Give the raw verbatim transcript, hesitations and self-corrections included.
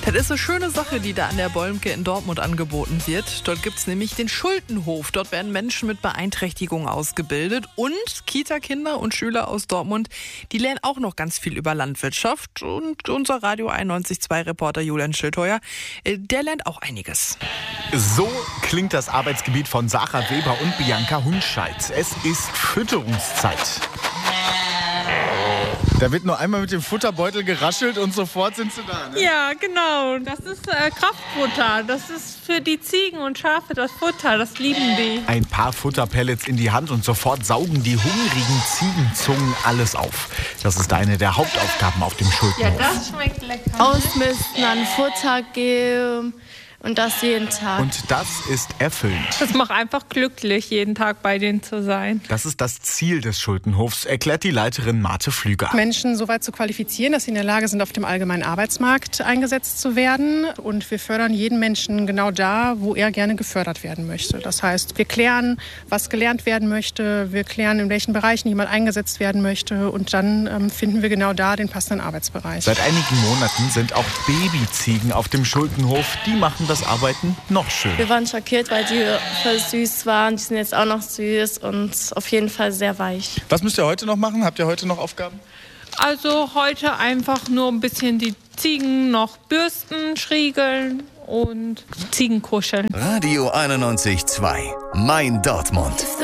Das ist eine schöne Sache, die da an der Bolmke in Dortmund angeboten wird. Dort gibt es nämlich den Schultenhof. Dort werden Menschen mit Beeinträchtigungen ausgebildet. Und Kita-Kinder und Schüler aus Dortmund, die lernen auch noch ganz viel über Landwirtschaft. Und unser Radio einundneunzig Komma zwei Reporter Julian Schildheuer, der lernt auch einiges. So klingt das Arbeitsgebiet von Sarah Weber und Bianca Hunscheid. Es ist Fütterungszeit. Da wird nur einmal mit dem Futterbeutel geraschelt und sofort sind sie da, ne? Ja, genau. Das ist äh, Kraftfutter. Das ist für die Ziegen und Schafe das Futter. Das lieben die. Ein paar Futterpellets in die Hand und sofort saugen die hungrigen Ziegenzungen alles auf. Das ist eine der Hauptaufgaben auf dem Schultenhof. Ja, das schmeckt lecker. Ausmisten, an Futter geben und das jeden Tag. Und das ist erfüllend. Das macht einfach glücklich, jeden Tag bei denen zu sein. Das ist das Ziel des Schultenhofs, erklärt die Leiterin Marte Flüger. Menschen so weit zu qualifizieren, dass sie in der Lage sind, auf dem allgemeinen Arbeitsmarkt eingesetzt zu werden. Und wir fördern jeden Menschen genau da, wo er gerne gefördert werden möchte. Das heißt, wir klären, was gelernt werden möchte. Wir klären, in welchen Bereichen jemand eingesetzt werden möchte. Und dann ähm, finden wir genau da den passenden Arbeitsbereich. Seit einigen Monaten sind auch Babyziegen auf dem Schultenhof. Die machen das Arbeiten noch schön. Wir waren schockiert, weil die voll süß waren. Die sind jetzt auch noch süß und auf jeden Fall sehr weich. Was müsst ihr heute noch machen? Habt ihr heute noch Aufgaben? Also heute einfach nur ein bisschen die Ziegen noch bürsten, striegeln und Ziegen kuscheln. Radio einundneunzig Komma zwei. Mein Dortmund.